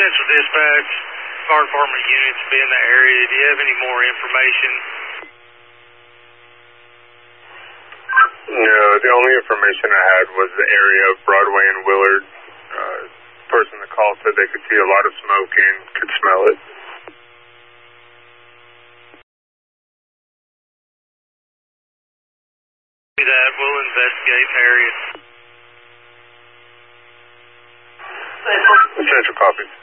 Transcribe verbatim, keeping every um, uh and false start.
Central Dispatch, fire department units be in the area. Do you have any more information? No, the only information I had was the area of Broadway and Willard. Uh, the person that called said they could see a lot of smoke and could smell it. That we'll investigate the area. Central copies.